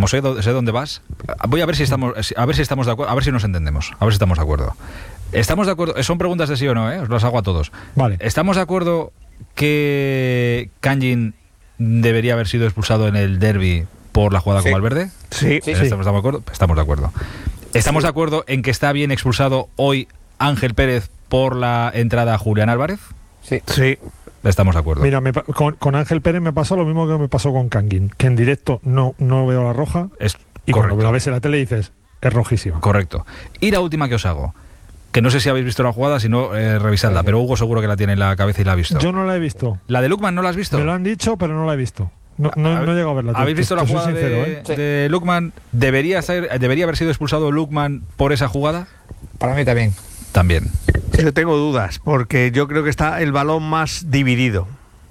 como sé dónde vas, voy a ver si estamos de acuerdo, a ver si nos entendemos, a ver si estamos de acuerdo. ¿Estamos de acuerdo? Son preguntas de sí o no, os las hago a todos. Vale. ¿Estamos de acuerdo que Kangin debería haber sido expulsado en el derbi por la jugada con Valverde? Sí. ¿Estamos de acuerdo? Estamos de acuerdo. ¿Estamos de acuerdo en que está bien expulsado hoy Ángel Pérez por la entrada a Julián Álvarez? Sí. Estamos de acuerdo. Mira, con Ángel Pérez me pasó lo mismo que me pasó con Kangin, que en directo no veo la roja, y correcto. cuando la ves en la tele dices, es rojísima. Correcto. Y la última que os hago, que no sé si habéis visto la jugada, si no, revisadla, pero Hugo seguro que la tiene en la cabeza y la ha visto. Yo no la he visto. ¿La de Lookman no la has visto? Me lo han dicho, pero no la he visto. No he llegado a verla. ¿Habéis visto la jugada sincero, de Lookman? ¿Debería haber sido expulsado Lookman por esa jugada? Para mí también. También. Yo tengo dudas, porque yo creo que está el balón más dividido.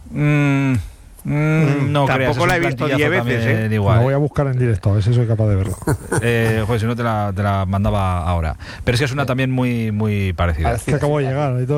No creas, tampoco la he visto 10 veces, igual. La voy a buscar en directo, a ver si soy capaz de verlo. Joder, si no te la mandaba ahora. Pero es que es una también muy, muy parecida. Es que acabo de llegar, Aitor.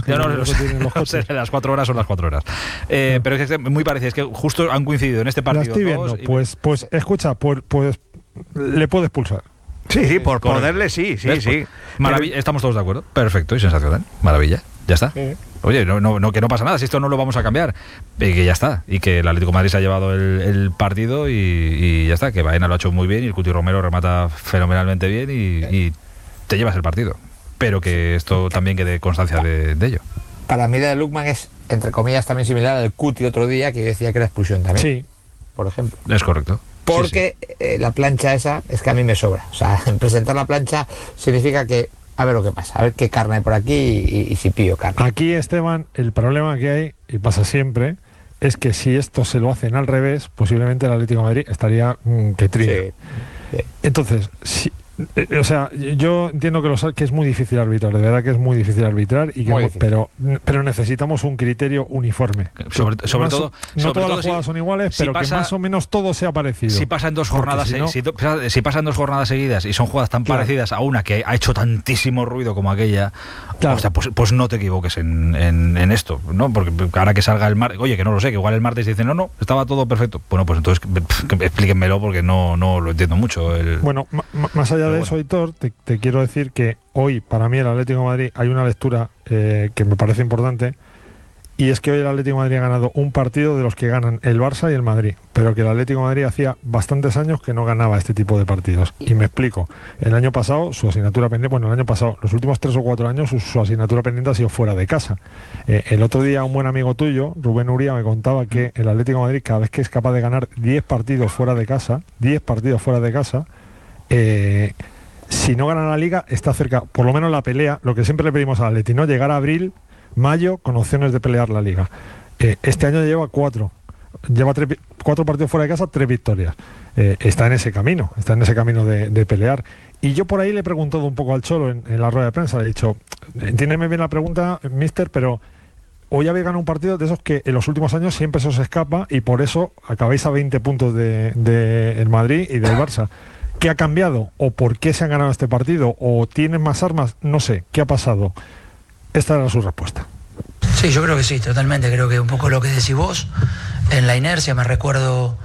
No sé, las 4 horas son las 4 horas. Pero es que es muy parecida, es que justo han coincidido en este partido. La estoy viendo, pues escucha, pues le puedo expulsar. Sí, por poderle sí. Estamos todos de acuerdo. Perfecto y sensacional. Maravilla. Ya está. Oye, que no pasa nada, si esto no lo vamos a cambiar. Que ya está. Y que el Atlético de Madrid se ha llevado el partido y ya está. Que Baena lo ha hecho muy bien y el Cuti Romero remata fenomenalmente bien y te llevas el partido. Pero que esto también quede constancia de ello. Para mí la de Lookman es, entre comillas, también similar al Cuti otro día, que decía que era expulsión también. Sí. Por ejemplo. Es correcto. Porque la plancha esa es que a mí me sobra. O sea, presentar la plancha significa que a ver lo que pasa, a ver qué carne hay por aquí y si pillo carne. Aquí, Esteban, el problema que hay, y pasa siempre, es que si esto se lo hacen al revés, posiblemente el Atlético de Madrid estaría que triste. Sí. Entonces, o sea, yo entiendo que es muy difícil arbitrar, de verdad que es muy difícil arbitrar, pero necesitamos un criterio uniforme. Sobre todo, no todas las jugadas son iguales, pero que más o menos todo sea parecido. Si pasan dos jornadas, si pasan 2 jornadas seguidas y son jugadas tan parecidas a una que ha hecho tantísimo ruido como aquella, o sea, pues no te equivoques en esto, ¿no? Porque ahora que salga el martes, oye, que no lo sé, que igual el martes dicen, no, estaba todo perfecto. Bueno, pues entonces explíquenmelo porque no lo entiendo mucho. Bueno, más allá de eso, Aitor, te quiero decir que hoy, para mí, el Atlético de Madrid, hay una lectura que me parece importante, y es que hoy el Atlético de Madrid ha ganado un partido de los que ganan el Barça y el Madrid, pero que el Atlético de Madrid hacía bastantes años que no ganaba este tipo de partidos. Y me explico. El año pasado, su asignatura pendiente, los últimos 3 o 4 años, su asignatura pendiente ha sido fuera de casa. El otro día, un buen amigo tuyo, Rubén Uría, me contaba que el Atlético de Madrid, cada vez que es capaz de ganar 10 partidos fuera de casa, si no gana la Liga, está cerca, por lo menos la pelea, lo que siempre le pedimos al Atleti, ¿no? Llegar a abril, mayo, con opciones de pelear la Liga. Este año lleva 4. Lleva 4 partidos fuera de casa, 3 victorias. Está en ese camino de pelear. Y yo por ahí le he preguntado un poco al Cholo en la rueda de prensa, le he dicho, entiéndeme bien la pregunta, mister, pero hoy habéis ganado un partido de esos que en los últimos años siempre se os escapa y por eso acabáis a 20 puntos del Madrid y del Barça. ¿Qué ha cambiado? ¿O por qué se han ganado este partido? ¿O tienen más armas? No sé. ¿Qué ha pasado? Esta era su respuesta. Sí, yo creo que sí, totalmente. Creo que un poco lo que decís vos. En la inercia me recuerdo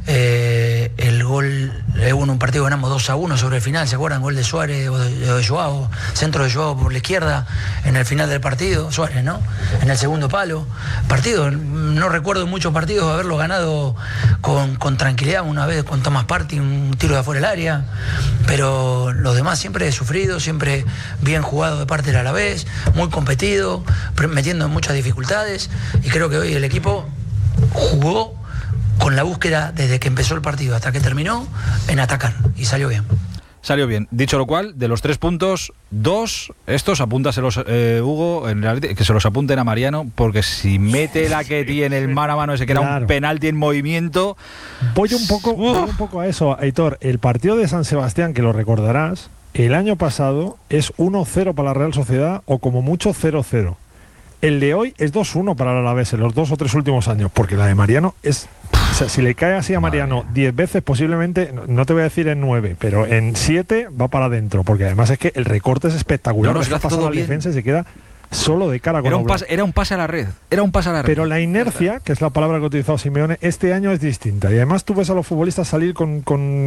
el gol, en un partido ganamos 2-1 sobre el final, ¿se acuerdan? Gol de Suárez o de Joao, centro de Joao por la izquierda en el final del partido, Suárez, ¿no? En el segundo palo. Partido, no recuerdo muchos partidos haberlo ganado con tranquilidad, una vez con Thomas Partey, un tiro de afuera del área, pero los demás siempre sufrido, siempre bien jugado de parte del Alavés, muy competido, metiendo en muchas dificultades, y creo que hoy el equipo jugó con la búsqueda desde que empezó el partido hasta que terminó en atacar y salió bien. Salió bien. Dicho lo cual, de los 3 puntos, 2, estos apúntaselos, Hugo, que se los apunten a Mariano, porque si mete la que tiene el mano a mano ese que era un penalti en movimiento. Voy un poco a eso, Aitor. El partido de San Sebastián, que lo recordarás, el año pasado es 1-0 para la Real Sociedad o como mucho 0-0. El de hoy es 2-1 para el Alavés en los 2 o 3 últimos años, porque la de Mariano es... O sea, si le cae así a Mariano 10 veces, posiblemente, no te voy a decir en 9, pero en 7 va para adentro, porque además es que el recorte es espectacular. No, está pasando al defensa y se queda solo de cara con era un pase a la red. Pero la inercia, que es la palabra que ha utilizado Simeone, este año es distinta. Y además tú ves a los futbolistas salir con